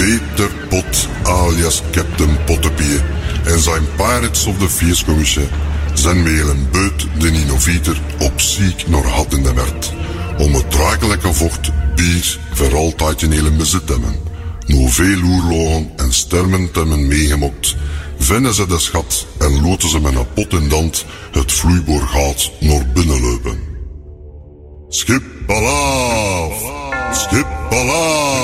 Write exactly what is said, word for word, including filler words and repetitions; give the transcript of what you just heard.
Peter Pot alias Captain Pottepie en zijn Pirates of the Feerskommisje zijn met een beut de innovator op ziek naar had in de werd. Om het drakelijke vocht bier voor altijd in hele bezit te hebben. Nu veel oorlogen en stermen te hebben meegemokt, vinden ze de schat en loten ze met een pot in dand het vloeiboorgaat naar binnen lopen. Schip Palaaf! Schip Palaaf!